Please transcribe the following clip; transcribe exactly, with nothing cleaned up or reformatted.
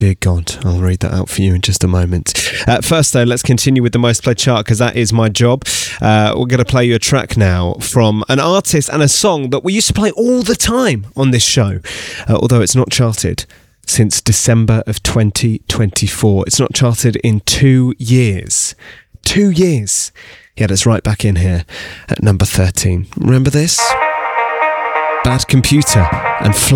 Dear God, I'll read that out for you in just a moment. Uh, first, though, let's continue with the most played chart, because that is my job. Uh, we're going to play you a track now from an artist and a song that we used to play all the time on this show, uh, although it's not charted since December of twenty twenty-four. It's not charted in two years. Two years. Yeah, it's right back in here at number thirteen. Remember this? Bad Computer and